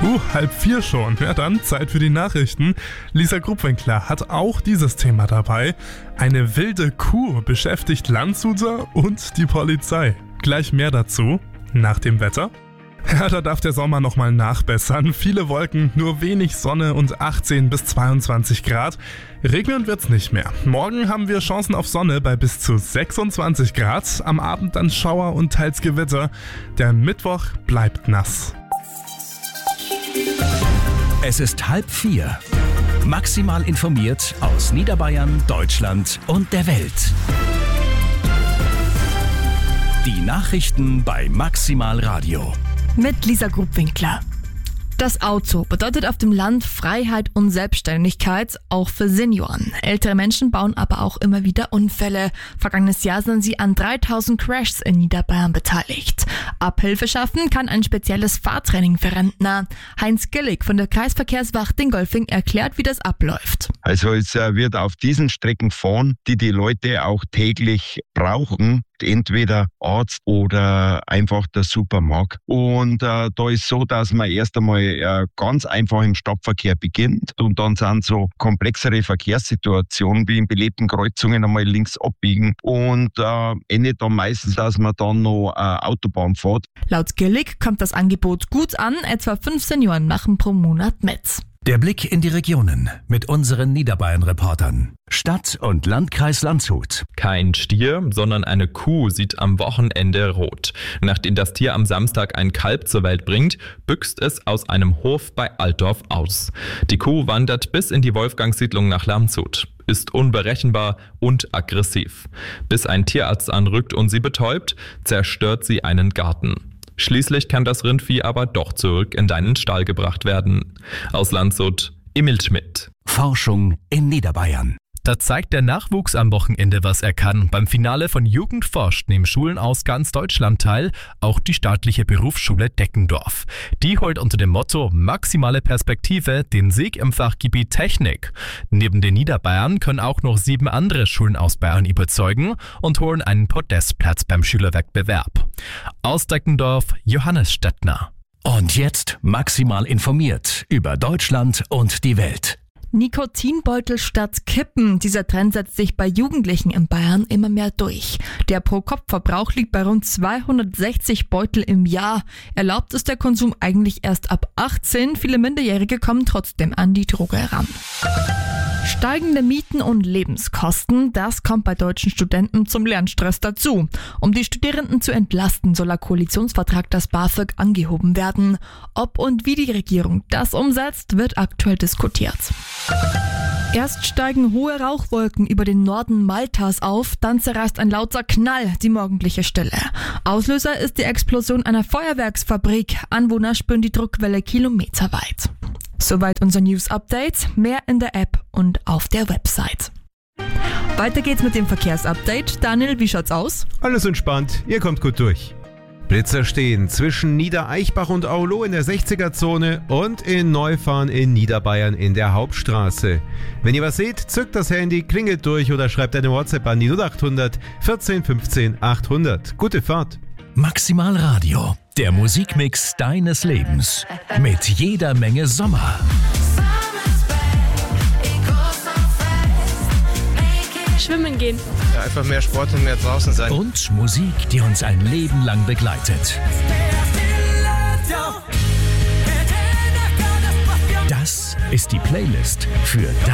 3:30 schon. Ja dann, Zeit für die Nachrichten. Lisa Grubwinkler hat auch dieses Thema dabei. Eine wilde Kuh beschäftigt Landshuter und die Polizei. Gleich mehr dazu nach dem Wetter. Ja, da darf der Sommer nochmal nachbessern. Viele Wolken, nur wenig Sonne und 18 bis 22 Grad. Regnen wird's nicht mehr. Morgen haben wir Chancen auf Sonne bei bis zu 26 Grad. Am Abend dann Schauer und teils Gewitter. Der Mittwoch bleibt nass. Es ist 3:30. Maximal informiert aus Niederbayern, Deutschland und der Welt. Die Nachrichten bei Maximal Radio. Mit Lisa Grubwinkler. Das Auto bedeutet auf dem Land Freiheit und Selbstständigkeit, auch für Senioren. Ältere Menschen bauen aber auch immer wieder Unfälle. Vergangenes Jahr sind sie an 3000 Crashs in Niederbayern beteiligt. Abhilfe schaffen kann ein spezielles Fahrtraining für Rentner. Heinz Gillig von der Kreisverkehrswacht Dingolfing erklärt, wie das abläuft. Also es wird auf diesen Strecken fahren, die Leute auch täglich brauchen. Entweder Arzt oder einfach der Supermarkt. Und da ist so, dass man erst einmal ganz einfach im Stadtverkehr beginnt und dann sind so komplexere Verkehrssituationen wie in belebten Kreuzungen einmal links abbiegen und endet dann meistens, dass man dann noch Autobahn fährt. Laut Gillig kommt das Angebot gut an, etwa 5 Senioren machen pro Monat mit. Der Blick in die Regionen mit unseren Niederbayern-Reportern. Stadt- und Landkreis Landshut. Kein Stier, sondern eine Kuh sieht am Wochenende rot. Nachdem das Tier am Samstag ein Kalb zur Welt bringt, büchst es aus einem Hof bei Altdorf aus. Die Kuh wandert bis in die Wolfgangssiedlung nach Landshut, ist unberechenbar und aggressiv. Bis ein Tierarzt anrückt und sie betäubt, zerstört sie einen Garten. Schließlich kann das Rindvieh aber doch zurück in deinen Stall gebracht werden. Aus Landshut, Emil Schmidt. Forschung in Niederbayern. Da zeigt der Nachwuchs am Wochenende, was er kann. Beim Finale von Jugend forscht nehmen Schulen aus ganz Deutschland teil, auch die staatliche Berufsschule Deckendorf. Die holt unter dem Motto Maximale Perspektive den Sieg im Fachgebiet Technik. Neben den Niederbayern können auch noch 7 andere Schulen aus Bayern überzeugen und holen einen Podestplatz beim Schülerwettbewerb. Aus Deckendorf, Johannes Stettner. Und jetzt maximal informiert über Deutschland und die Welt. Nikotinbeutel statt Kippen. Dieser Trend setzt sich bei Jugendlichen in Bayern immer mehr durch. Der Pro-Kopf-Verbrauch liegt bei rund 260 Beutel im Jahr. Erlaubt ist der Konsum eigentlich erst ab 18. Viele Minderjährige kommen trotzdem an die Droge heran. Steigende Mieten und Lebenskosten, das kommt bei deutschen Studenten zum Lernstress dazu. Um die Studierenden zu entlasten, soll der Koalitionsvertrag das BAföG angehoben werden. Ob und wie die Regierung das umsetzt, wird aktuell diskutiert. Erst steigen hohe Rauchwolken über den Norden Maltas auf, dann zerreißt ein lauter Knall die morgendliche Stille. Auslöser ist die Explosion einer Feuerwerksfabrik. Anwohner spüren die Druckwelle kilometerweit. Soweit unser News-Update. Mehr in der App und auf der Website. Weiter geht's mit dem Verkehrsupdate. Daniel, wie schaut's aus? Alles entspannt, ihr kommt gut durch. Blitzer stehen zwischen Niedereichbach und Aulo in der 60er-Zone und in Neufahren in Niederbayern in der Hauptstraße. Wenn ihr was seht, zückt das Handy, klingelt durch oder schreibt eine WhatsApp an die 0800 14 15 800. Gute Fahrt. Maximal Radio, der Musikmix deines Lebens. Mit jeder Menge Sommer. Schwimmen gehen. Ja, einfach mehr Sport und mehr draußen sein. Und Musik, die uns ein Leben lang begleitet. Das ist die Playlist für